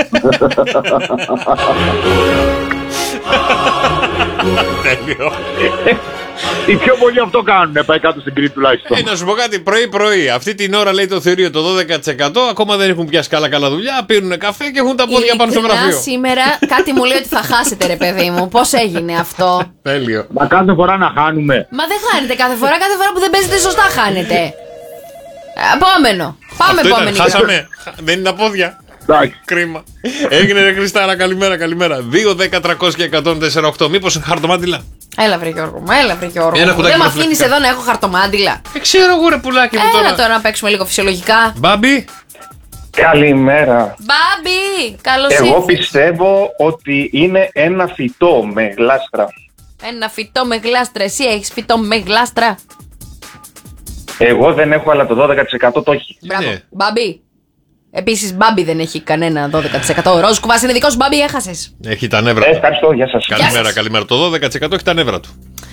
S1: Τέλειο.
S4: Οι πιο πολλοί αυτό κάνουν, πάει κάτω στην Κρήτη τουλάχιστον.
S1: Ε, να σου πω κάτι, πρωί-πρωί. Αυτή την ώρα λέει το θεωρείο το δώδεκα τοις εκατό. Ακόμα δεν έχουν πιάσει καλά καλά δουλειά. Πίνουν καφέ και έχουν τα πόδια πάνω στο
S2: ειλικρινά,
S1: γραφείο.
S2: σήμερα κάτι μου λέει ότι θα χάσετε, ρε παιδί μου. Πώς έγινε αυτό?
S1: Τέλειο.
S4: Μα κάθε φορά να χάνουμε.
S2: Μα δεν χάνετε κάθε φορά. Κάθε φορά που δεν παίζετε σωστά χάνετε. Επόμενο. Πάμε
S1: Αυτό ήταν,
S2: επόμενη.
S1: χάσαμε. Δεν είναι τα πόδια.
S4: Εντάξει.
S1: Κρίμα. Έγινε ρε Χριστάρα, καλημέρα, καλημέρα. δύο, δέκα, τριακόσια, εκατόν τέσσερα οκτώ. Μήπως χαρτομάτιλα?
S2: Έλα βρε Γιώργο μου, έλα βρε Γιώργο
S1: Ένα
S2: μου.
S1: κουτάκι
S2: Δεν με
S1: ρεφλεκτικά.
S2: αφήνεις εδώ να έχω χαρτομάτιλα.
S1: Δεν ξέρω εγώ ρε πουλάκι μου
S2: Έλα
S1: τώρα.
S2: τώρα να παίξουμε λίγο φυσιολογικά.
S1: Μπάμπι.
S5: Καλημέρα.
S2: Μπάμπι, καλώς
S5: Εγώ
S2: ήρθες.
S5: πιστεύω ότι είναι ένα φυτό με γλάστρα.
S2: Ένα φυτό με γλάστρα. Εσύ έχεις φυτό με γλάστρα?
S5: Εγώ δεν έχω, αλλά το δώδεκα τοις εκατό το έχει.
S2: Μπράβο.
S1: Ναι.
S2: Μπάμπι. Επίσης Μπάμπι δεν έχει κανένα δώδεκα τοις εκατό. Ο Ροζ Κουβάς είναι δικός σου, Μπάμπι, έχασες.
S1: Έχει τα νεύρα
S5: Ε,
S1: του.
S5: ευχαριστώ, γεια σας.
S1: Καλημέρα,
S2: σας.
S1: καλημέρα. Το δώδεκα τοις εκατό έχει τα νεύρα του.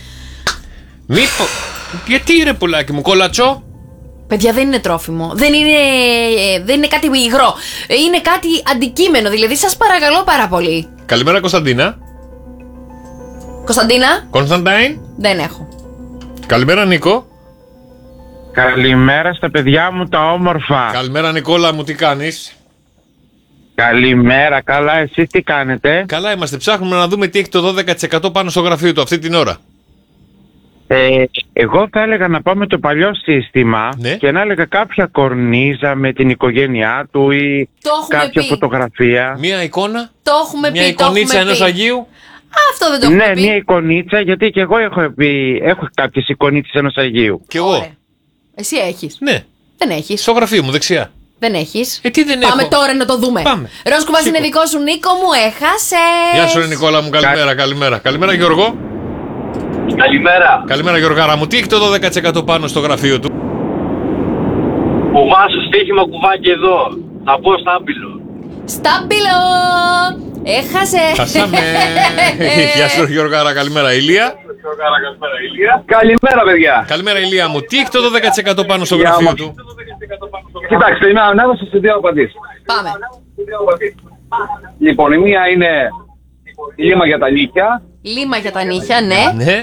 S1: Μήπω. Γιατί ρε πουλάκι μου, κολατσό.
S2: Παιδιά, δεν είναι τρόφιμο. Δεν είναι, ε, δεν είναι κάτι υγρό. Είναι κάτι αντικείμενο. Δηλαδή, σας παρακαλώ πάρα πολύ.
S1: Καλημέρα Κωνσταντίνα.
S2: Κωνσταντίνα,
S1: Κωνσταντάιν.
S2: δεν έχω.
S1: Καλημέρα Νίκο.
S5: Καλημέρα στα παιδιά μου τα όμορφα.
S1: Καλημέρα Νικόλα μου, τι κάνεις?
S5: Καλημέρα, καλά, εσείς τι κάνετε?
S1: Καλά είμαστε, ψάχνουμε να δούμε τι έχει το δώδεκα τοις εκατό πάνω στο γραφείο του αυτή την ώρα.
S5: Ε, εγώ θα έλεγα να πάμε το παλιό σύστημα,
S1: Ναι.
S5: και να έλεγα κάποια κορνίζα με την οικογένειά του ή
S2: Το έχουμε
S5: κάποια
S2: πει.
S5: φωτογραφία.
S1: Μία εικόνα,
S2: Το έχουμε
S1: μια
S2: πει. το
S1: εικονίτσα
S2: έχουμε
S1: ενός
S2: πει.
S1: Αγίου.
S2: Αυτό δεν το έχουμε
S5: Ναι,
S2: πει.
S5: μια εικονίτσα, γιατί και εγώ έχω, πει, έχω κάποιες εικονίτσες ενός Αγίου.
S1: Κι εγώ.
S2: Ωραία. Εσύ έχεις.
S1: Ναι,
S2: Δεν έχεις.
S1: στο γραφείο μου δεξιά.
S2: Δεν έχεις.
S1: Ε, τι δεν
S2: Πάμε
S1: έχω.
S2: τώρα να το δούμε.
S1: Πάμε.
S2: Ροζ Κουβάς είναι
S1: Σήκω.
S2: δικό σου, Νίκο μου, έχασες.
S1: Γεια σου ρε Νικόλα μου, καλημέρα, καλημέρα. Καλημέρα Γιώργο.
S7: Καλημέρα.
S1: Καλημέρα Γιωργάρα μου, τι έχει το δώδεκα τοις εκατό πάνω στο γραφείο του?
S7: Κουβά σου στοίχημα κουβάκι εδώ. Θα πω στάμπιλο.
S2: Στάμπιλο. Έχασε.
S1: Χασάμε. Γεια σου ρε Γιωργάρα, καλημέρα. Ηλία.
S4: Καλημέρα, παιδιά.
S1: Καλημέρα Ηλία μου, τι έχει το δώδεκα τοις εκατό πάνω στο
S4: Γεια
S1: γραφείο
S4: μας.
S1: του?
S4: Κοιτάξτε, είμαι ανάμεσα σε δύο απαντήσεις.
S2: Πάμε.
S4: Λοιπόν, η μία είναι λίμα για τα νύχια
S2: Λίμα για τα νύχια, ναι.
S1: Ναι.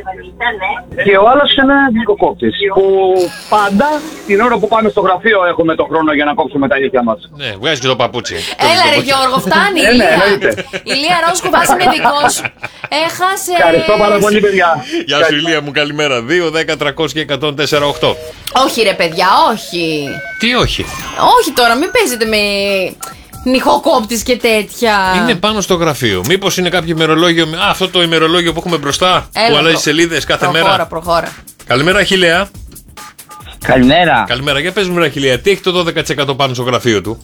S4: και ο άλλος είναι γλυκοκόптης. Που πάντα την ώρα που πάμε στο γραφείο έχουμε το χρόνο για να κόψουμε τα νύχια μας.
S1: Ναι, βγάζει και το παπούτσι.
S2: Έλα ρε Γιώργο, φτάνει.
S4: Ε, ναι,
S2: Ηλία.
S4: εννοείται.
S2: Ηλία, Ροζ Κουβάς είναι δικός σου. Έχασε.
S4: Ευχαριστώ πάρα πολύ, παιδιά.
S1: Γεια σου Ηλία μου, καλημέρα. δύο, δέκα, τριακόσια, εκατόν τέσσερα οκτώ.
S2: Όχι ρε παιδιά, όχι.
S1: Τι όχι.
S2: Όχι τώρα, μην παίζετε με νυχοκόπτης και τέτοια.
S1: Είναι πάνω στο γραφείο. Μήπως είναι κάποιο ημερολόγιο. Α, αυτό το ημερολόγιο που έχουμε μπροστά.
S2: Έλα,
S1: που αλλάζει
S2: προ-
S1: σελίδες κάθε
S2: προχώρα,
S1: μέρα.
S2: Προχώρα,
S1: Καλημέρα Αχιλλέα.
S10: Καλημέρα.
S1: Καλημέρα, για πες μου ρε Αχιλλέα, τι έχει το δώδεκα τοις εκατό πάνω στο γραφείο του?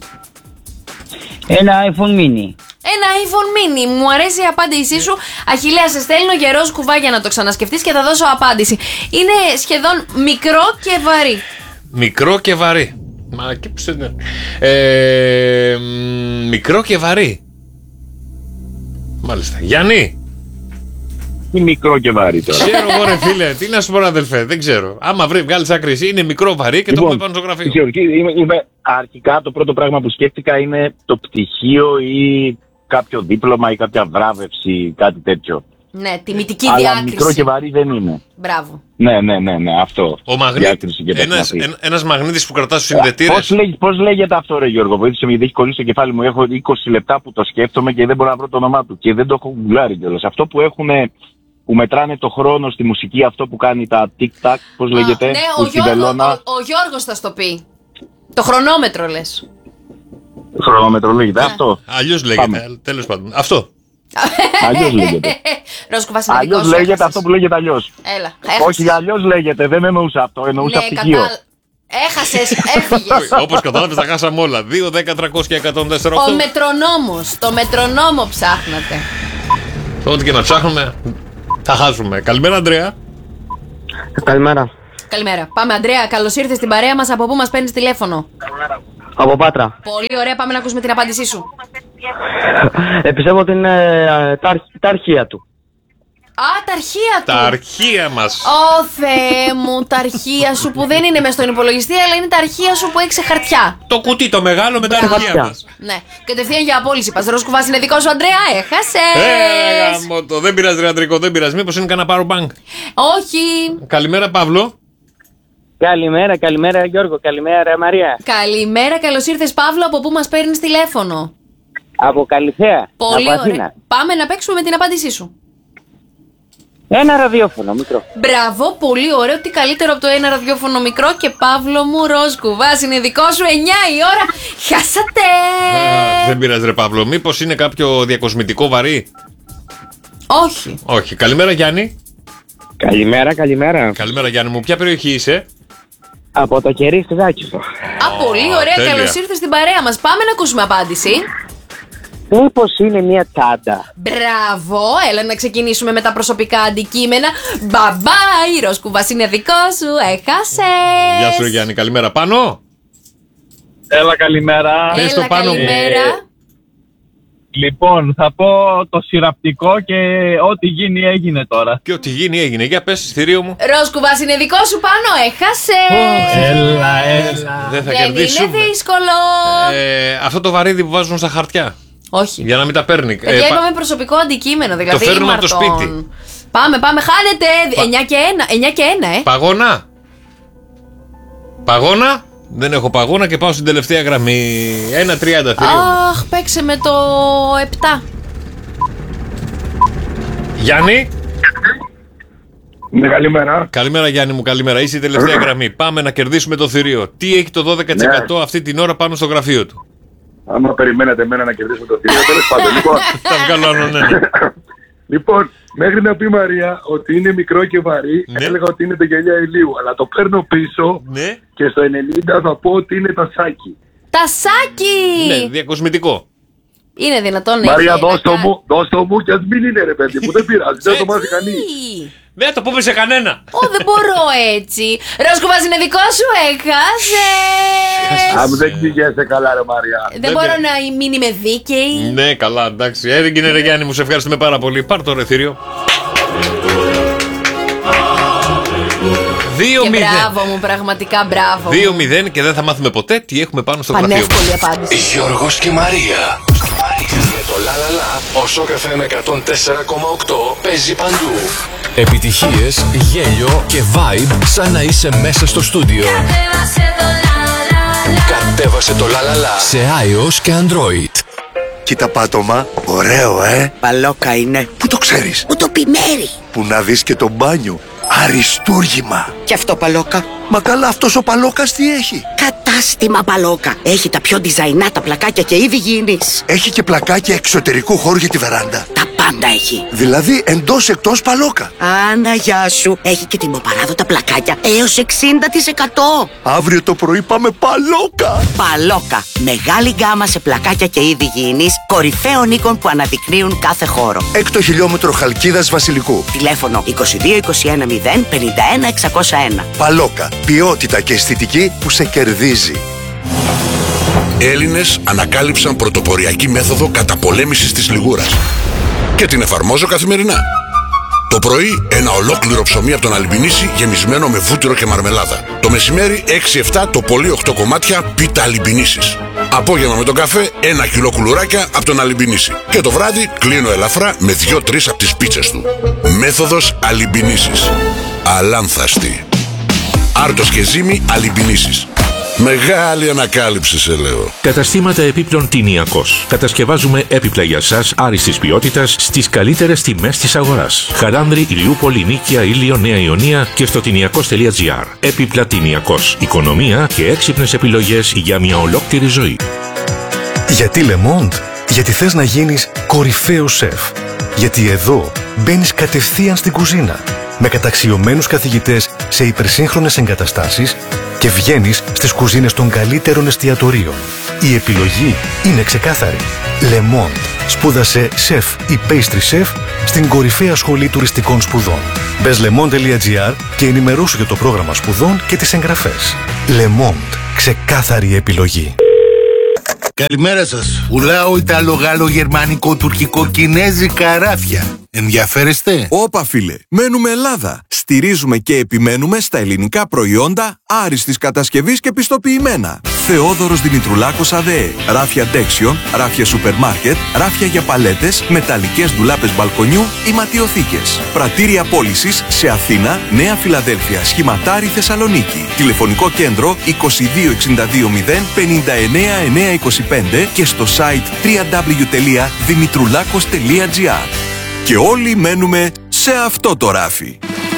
S10: Ένα iPhone mini.
S2: Ένα iPhone mini. Μου αρέσει η απάντησή σου. Αχιλλέα, σε στέλνω για Ροζ Κουβά για να το ξανασκεφτείς και θα δώσω απάντηση. Είναι σχεδόν μικρό και βαρύ.
S1: Μικρό και βαρύ. Μα και πώς είναι. Ε, μ, μικρό και βαρύ. Μάλιστα. Γιάννη.
S4: Τι μικρό και βαρύ τώρα.
S1: Ξέρω εγώ ρε φίλε, τι να σου πω ρε αδελφέ, δεν ξέρω. Άμα βρει, βγάλεις άκρη εσύ, είναι μικρό βαρύ και το έχουμε πάνω στο γραφείο.
S4: Φυσιολογική, είμαι, είμαι, αρχικά το πρώτο πράγμα που σκέφτηκα είναι το πτυχίο ή κάποιο δίπλωμα ή κάποια βράβευση, κάτι τέτοιο.
S2: Ναι, τιμητική
S4: Αλλά
S2: διάκριση.
S4: μικρό και βαρύ δεν είναι.
S2: Μπράβο.
S4: Ναι, ναι, ναι, ναι, αυτό.
S1: Ο μαγνή...
S4: Διάκριση και
S1: ένας,
S4: τεχνική.
S1: εν, ένας μαγνήτης που κρατά στους συνδετήρες.
S4: Πώς, λέγ, πώς λέγεται αυτό ρε Γιώργο, βοήθησε με γιατί έχει κολλήσει το κεφάλι μου. Έχω είκοσι λεπτά που το σκέφτομαι και δεν μπορώ να βρω το όνομά του. Και δεν το έχω γκουγκλάρει κιόλας. Αυτό που έχουν, που μετράνε το χρόνο στη μουσική, αυτό που κάνει τα tic-tac, πώς λέγεται,
S2: Ναι,
S4: που
S2: ο,
S4: στην
S2: Γιώργο,
S4: βελόνα.
S2: ο, ο Γιώργος θα στο πει. Το χρονόμετρο λες.
S4: Χρονόμετρο λέγεται
S2: Ναι.
S4: αυτό.
S1: Αλλιώς λέγεται, τέλος πάντων. Αυτό.
S4: Αλλιώς λέγεται.
S2: Ροζ Κουβάς είναι δικός
S4: Αλλιώς
S2: σου,
S4: λέγεται
S2: έχασες.
S4: αυτό που λέγεται αλλιώς.
S2: Έλα,
S4: Όχι, αλλιώς λέγεται, δεν εννοούσα αυτό, εννοούσα
S2: Ναι,
S4: πτυχίο.
S2: κατα... Έχασες, έφυγες.
S1: Όπως κατάλαβες τα χάσαμε όλα. δύο, δέκα, τριακόσια, εκατόν τέσσερα
S2: Ο
S1: οκτώ.
S2: μετρονόμος, το μετρονόμο ψάχνατε.
S1: Ό,τι και να ψάχνουμε, θα χάσουμε. Καλημέρα Αντρέα.
S5: Καλημέρα.
S2: Καλημέρα. Πάμε, Αντρέα, καλώς ήρθες στην παρέα μας. Από πού μας παίρνεις τηλέφωνο?
S5: Από Πάτρα.
S2: Πολύ ωραία, πάμε να ακούσουμε την απάντησή σου.
S10: Ε, πιστεύω ότι είναι ε, τα, αρχ- τα αρχεία του.
S2: Α, τα αρχεία του.
S1: Τα αρχεία μας.
S2: Ω Θεέ μου, τα αρχεία σου που δεν είναι μες στον υπολογιστή, αλλά είναι τα αρχεία σου που έχει σε χαρτιά.
S1: Το κουτί το μεγάλο με τα αρχεία μας.
S2: Ναι, κατευθείαν για απόλυση. Πας κουβάς είναι δικό σου, Αντρέα, έχασες.
S1: Ε, γάμο το. Δεν πειράζει, ρε Αντρικό, δεν πειράζει. Μήπως είναι κανένα power bank.
S2: Όχι.
S1: Καλημέρα, Παύλο.
S10: Καλημέρα, καλημέρα Γιώργο, καλημέρα Μαρία.
S2: Καλημέρα, καλώς ήρθες, Παύλο. Από πού μας παίρνεις τηλέφωνο?
S10: Από Καλυθέα.
S2: Πολύ
S10: από
S2: ωραία.
S10: Αθήνα.
S2: Πάμε να παίξουμε με την απάντησή σου.
S10: Ένα ραδιόφωνο μικρό.
S2: Μπράβο, πολύ ωραίο. Τι καλύτερο από το ένα ραδιόφωνο μικρό. Και Παύλο μου, ροζ κουβάς είναι δικό σου. εννιά η ώρα. Χάσατε.
S1: Α, δεν πειράζει, ρε Παύλο. Μήπως είναι κάποιο διακοσμητικό βαρύ?
S2: Όχι.
S1: Όχι. Καλημέρα, Γιάννη.
S10: Καλημέρα, καλημέρα.
S1: Καλημέρα, Γιάννη μου. Ποια περιοχή είσαι?
S10: Από το κερί στη Δάκησο.
S2: Α, πολύ ωραία.
S1: τέλεια.
S2: Καλώς ήρθες στην παρέα μας. Πάμε να ακούσουμε απάντηση.
S10: Μήπως είναι μια τσάντα?
S2: Μπράβο, έλα να ξεκινήσουμε με τα προσωπικά αντικείμενα. Μπαμπάι, ροζ κουβάς είναι δικό σου. Έχασες.
S1: Γεια σου, ρε Γιάννη. Καλημέρα. Πάνω.
S5: Έλα, καλημέρα.
S1: Πες το
S2: Έλα,
S1: πάνω μου.
S2: καλημέρα.
S5: Ε, Λοιπόν, θα πω το σειραπτικό και ό,τι γίνει έγινε τώρα.
S1: Και ό,τι γίνει έγινε. Για πες, θηρίο μου.
S2: Ροζ κουβάς είναι δικό σου, πάνω. Έχασες.
S5: Έλα, έλα.
S1: Δεν θα
S2: Δεν
S1: κερδίσουμε.
S2: είναι δύσκολο.
S1: Ε, αυτό το βαρύδι που βάζουν στα χαρτιά.
S2: Όχι.
S1: Για να μην τα παίρνει.
S2: Ε,
S1: πα-
S2: είπαμε προσωπικό αντικείμενο, δηλαδή.
S1: φέρνουμε από το
S2: μαρτών.
S1: σπίτι.
S2: Πάμε, πάμε, χάνετε. εννιά και ένα, εννιά και ένα, ε.
S1: Παγώνα. Παγώνα. Δεν έχω παγώνα και πάω στην τελευταία γραμμή. ένα τριάντα θηρίο μου.
S2: Αχ, παίξε με το επτά.
S1: Γιάννη.
S4: Ναι, καλημέρα.
S1: Καλημέρα, Γιάννη μου, καλημέρα. Είσαι η τελευταία γραμμή. Πάμε να κερδίσουμε το θηρίο. Τι έχει το δώδεκα τοις εκατό
S4: Ναι.
S1: αυτή την ώρα πάνω στο γραφείο του?
S4: Άμα περιμένατε εμένα να κερδίσουμε το θηρίο, τέλος πάντων. Λοιπόν,
S1: Θα βγάλω άλλο, ναι.
S4: λοιπόν, μέχρι να πει η Μαρία ότι είναι μικρό και βαρύ,
S1: Ναι.
S4: έλεγα ότι είναι το γυαλιά ηλίου. Αλλά το παίρνω πίσω
S1: Ναι.
S4: και στο ενενήντα θα πω ότι είναι τα σάκι.
S2: Τασάκι!
S1: Ναι, διακοσμητικό.
S2: Είναι δυνατόν να
S4: Μαρία,
S2: έχει
S4: δώσ'
S2: ένα
S4: το
S2: κα-
S4: μου, δώσ' το μου και ας μην είναι ρε παιδί μου, δεν πειράζει, δεν το μάθει κανείς.
S2: Τι?
S1: Δεν θα το πούμε σε κανένα.
S2: Ω, δεν μπορώ έτσι. Ροζ κουβάς είναι δικό σου, έχασες.
S4: Αν δεν ξηγέσαι καλά ρε Μαρία.
S2: Δεν μπορώ να μην είμαι δίκαιη.
S1: Ναι, καλά, εντάξει. Έγινε, ρε Γιάννη μου, σε ευχαριστούμε πάρα πολύ. Πάρ' το ρε θηρίο. δύο
S2: Και
S1: μηδέν.
S2: μπράβο μου, πραγματικά μπράβο.
S1: δύο μηδέν και δεν θα μάθουμε ποτέ τι έχουμε πάνω στο γραφείο μας.
S2: Πανεύκολη απάντηση.
S11: Γιώργος και Μαρία. Με το λα λα λα, ο Σοκ εφ εμ εκατόν τέσσερα κόμμα οκτώ παίζει παντού. Επιτυχίες, γέλιο και vibe σαν να είσαι μέσα στο στούντιο. Κατέβασε το λα λα λα σε iOS και Android.
S12: Κοίτα πάτωμα, ωραίο ε.
S13: Παλόκα είναι.
S12: Πού το ξέρεις?
S13: Μου το πει Μέρη.
S12: Που να δεις και το μπάνιο. Αριστούργημα.
S13: Και αυτό Παλόκα.
S12: Μα καλά, αυτός ο Παλόκας τι έχει?
S13: Κατάστημα Παλόκα. Έχει τα πιο design τα πλακάκια και είδη γήινης.
S12: Έχει και πλακάκια εξωτερικού χώρου για τη βεράντα.
S13: Τα πάντα έχει.
S12: Δηλαδή εντός εκτός Παλόκα.
S13: Άννα, γεια σου. Έχει και τιμοπαράδοτα πλακάκια έως εξήντα τοις εκατό.
S12: Αύριο το πρωί πάμε Παλόκα.
S13: Παλόκα. Μεγάλη γκάμα σε πλακάκια και είδη γήινης, κορυφαίων οίκων που αναδεικνύουν κάθε χώρο.
S12: Έκτο χιλιόμετρο Χαλκίδας Βασιλικού.
S13: Τηλέφωνο είκοσι δύο είκοσι ένα μηδέν πενήντα ένα εξακόσια ένα.
S12: Παλόκα. Ποιότητα και αισθητική που σε κερδίζει.
S14: Έλληνες ανακάλυψαν πρωτοποριακή μέθοδο καταπολέμησης της λιγούρας και την εφαρμόζω καθημερινά. Το πρωί ένα ολόκληρο ψωμί από τον Αλιμπινίση γεμισμένο με βούτυρο και μαρμελάδα. Το μεσημέρι έξι εφτά το πολύ οκτώ κομμάτια πίτα Αλιμπινίσης. Απόγευμα με τον καφέ ένα κιλό κουλουράκια από τον Αλιμπινίση. Και το βράδυ κλείνω ελαφρά με δύο τρεις από τις πίτσες του. Μέθοδος Αλιμπινίσης. Αλάνθαστη. Άρτος και ζύμη Αλιμπινίσης. Μεγάλη ανακάλυψη σε λέω.
S15: Καταστήματα επίπλων Τινιακός. Κατασκευάζουμε έπιπλα για σας άριστης ποιότητας στις καλύτερες τιμές της αγοράς. Χαράνδρη, Ηλιούπολη, Νίκαια, Ήλιο, Νέα Ιωνία και στο τινιακός τελεία τζι άρ. Έπιπλα Τινιακός. Οικονομία και έξυπνες επιλογές για μια ολόκληρη ζωή.
S16: Γιατί Le Monde? Γιατί θες να γίνεις κορυφαίος σεφ. Γιατί εδώ μπαίνεις κατευθείαν στην κουζίνα με καταξιωμένους καθηγητές σε υπερσύγχρονες εγκαταστάσεις και βγαίνεις στις κουζίνες των καλύτερων εστιατορίων. Η επιλογή είναι ξεκάθαρη. Le Monde. Σπούδασε σεφ ή pastry chef στην κορυφαία σχολή τουριστικών σπουδών. Μπες le monde τελεία τζι άρ και ενημερώσου για το πρόγραμμα σπουδών και τις εγγραφές. Le Monde. Ξεκάθαρη επιλογή.
S17: Καλημέρα σας. Πουλάω Ιταλο, Γάλλο, Γερμανικό, Τουρκικό, Κινέζικα ράφια. Ενδιαφέρεστε?
S18: Όπα φίλε, μένουμε Ελλάδα. Στηρίζουμε και επιμένουμε στα ελληνικά προϊόντα άριστης κατασκευής και πιστοποιημένα. Θεόδωρος Δημητρουλάκος ΑΔΕ. Ράφια Ντέξιον, ράφια σούπερ μάρκετ, ράφια για παλέτες, μεταλλικές ντουλάπες μπαλκονιού ή ματιοθήκες. Πρατήρια πώλησης σε Αθήνα, Νέα Φιλαδέλφια, Σχηματάρι, Θεσσαλονίκη. Τηλεφωνικό κέντρο είκοσι δύο εξήντα δύο μηδέν πενήντα εννέα εννιακόσια είκοσι πέντε και στο site double-u double-u double-u τελεία δημητρουλάκος τελεία gr. Και όλοι μένουμε σε αυτό το ράφι.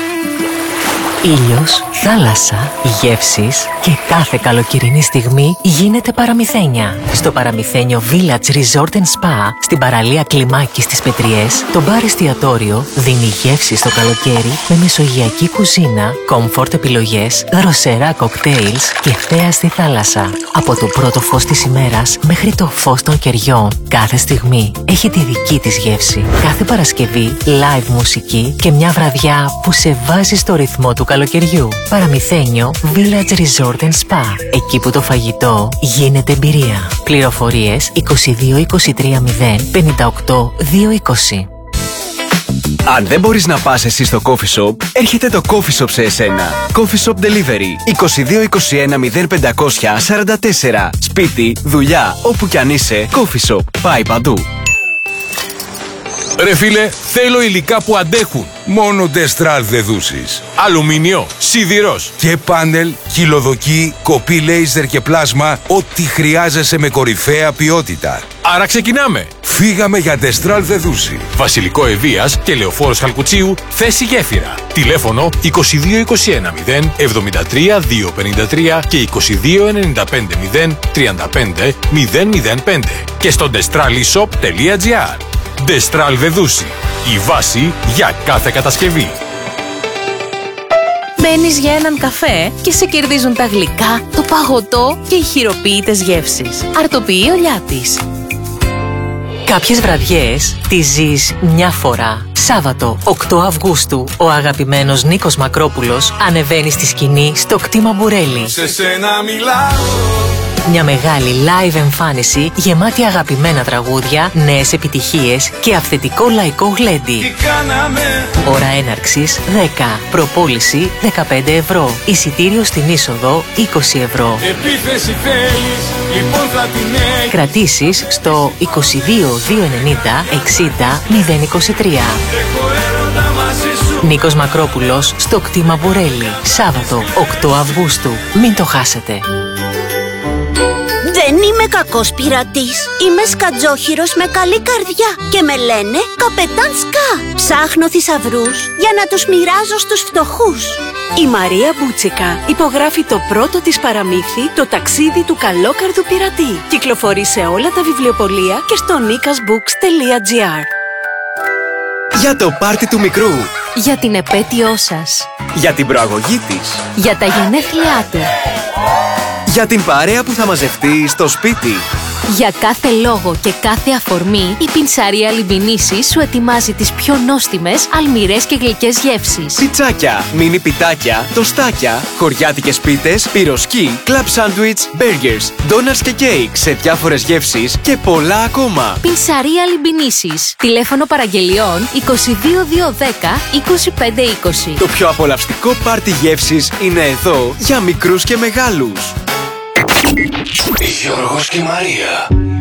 S19: Ήλιος, θάλασσα, γεύσεις και κάθε καλοκαιρινή στιγμή γίνεται παραμυθένια. Στο Παραμυθένιο Village Resort and Spa, στην παραλία Κλιμάκη στις Πετριές, το μπαρ εστιατόριο δίνει γεύση στο καλοκαίρι με μεσογειακή κουζίνα, comfort επιλογές, δροσερά κοκτέιλς και θέα στη θάλασσα. Από το πρώτο φως της ημέρας μέχρι το φως των κεριών, κάθε στιγμή έχει τη δική της γεύση. Κάθε Παρασκευή, live μουσική και μια βραδιά που σε βάζει στο ρυθμό του καλοκαιριού. Παραμυθένιο Village Resort and Spa. Εκεί που το φαγητό γίνεται εμπειρία. Πληροφορίες είκοσι δύο είκοσι τρία μηδέν πενήντα οκτώ διακόσια είκοσι.
S20: Αν δεν μπορείς να πας εσύ στο coffee shop, έρχεται το coffee shop σε εσένα. Coffee shop delivery είκοσι δύο είκοσι ένα μηδέν πεντακόσια σαράντα τέσσερα. Σπίτι, δουλειά, όπου κι αν είσαι, coffee shop. Πάει παντού.
S21: Ρε φίλε, θέλω υλικά που αντέχουν. Μόνο Destral δεδούσεις. Αλουμίνιο, σιδηρός και πάνελ, χυλοδοκή, κοπή λέιζερ και πλάσμα. Ό,τι χρειάζεσαι με κορυφαία ποιότητα. Άρα ξεκινάμε. Φύγαμε για Destral δεδούση. Βασιλικό Ευβοίας και Λεωφόρος Χαλκουτσίου, θέση γέφυρα. Τηλέφωνο είκοσι δύο είκοσι ένα μηδέν εβδομήντα τρία διακόσια πενήντα τρία και είκοσι δύο ενενήντα πέντε μηδέν τριάντα πέντε μηδέν μηδέν πέντε και στο destralishop τελεία gr. Destral Δεδούση. Η βάση για κάθε κατασκευή.
S19: Μπαίνεις για έναν καφέ και σε κερδίζουν τα γλυκά, το παγωτό και οι χειροποίητες γεύσεις. Αρτοποιεί ο Λιάτης. Κάποιες βραδιές τις ζεις μια φορά. Σάββατο οκτώ Αυγούστου, ο αγαπημένος Νίκος Μακρόπουλος ανεβαίνει στη σκηνή στο κτήμα Μπουρέλι.
S22: Σε σένα μιλάω.
S19: Μια μεγάλη live εμφάνιση γεμάτη αγαπημένα τραγούδια, νέες επιτυχίες και αυθεντικό λαϊκό γλέντι.
S22: Τι κάναμε.
S19: Ώρα έναρξης δέκα. Προπόληση δεκαπέντε ευρώ. Εισιτήριο στην είσοδο είκοσι ευρώ.
S22: Επίθεση θέλεις, λοιπόν θα την έχεις.
S19: Κρατήσεις στο είκοσι δύο διακόσια ενενήντα εξήντα μηδέν είκοσι τρία.
S22: Έχω έρωτα μαζί σου.
S19: Νίκος Μακρόπουλος στο κτήμα Μπουρέλι. Σάββατο οκτώ Αυγούστου. Μην το χάσετε.
S23: Δεν είμαι κακός πειρατής. Είμαι σκατζόχυρος με καλή καρδιά και με λένε Καπετάν Σκά. Ψάχνω θησαυρούς για να τους μοιράζω στους φτωχούς.
S24: Η Μαρία Μπούτσικα υπογράφει το πρώτο της παραμύθι, το ταξίδι του καλόκαρδου πειρατή. Κυκλοφορεί σε όλα τα βιβλιοπωλεία και στο nikasbooks τελεία gr.
S20: Για το πάρτι του μικρού.
S19: Για την επέτειό σας.
S20: Για την προαγωγή της.
S19: Για τα γενέθλιά του.
S20: Για την παρέα που θα μαζευτεί στο σπίτι.
S19: Για κάθε λόγο και κάθε αφορμή, η Πινσαρία Λιμπινίσης σου ετοιμάζει τις πιο νόστιμες, αλμυρές και γλυκές γεύσεις.
S20: Πιτσάκια, μίνι πιτάκια, τοστάκια, χωριάτικες πίτες, πυροσκή, κλαμπ σάντουιτς, μπέργκερς, ντόνατς και κέικ σε διάφορες γεύσεις και πολλά ακόμα.
S19: Πινσαρία Λιμπινίσης. Τηλέφωνο παραγγελιών είκοσι δύο διακόσια δέκα είκοσι πέντε είκοσι.
S20: Το πιο απολαυστικό πάρτι γεύσεις είναι εδώ για μικρούς και μεγάλους.
S11: Γιώργος και Μαρία.